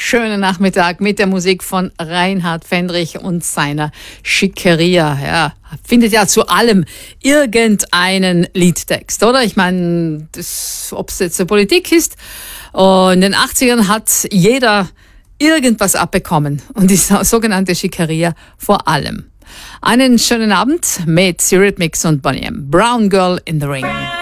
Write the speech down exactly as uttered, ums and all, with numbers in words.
schönen Nachmittag mit der Musik von Reinhard Fendrich und seiner Schickeria. Ja, findet ja zu allem irgendeinen Liedtext, oder? Ich meine, ob es jetzt der Politik ist, und in den achtzigern hat jeder irgendwas abbekommen und die sogenannte Schickeria vor allem. Einen schönen Abend mit Eurythmics und Boney M. Brown Girl in the Ring.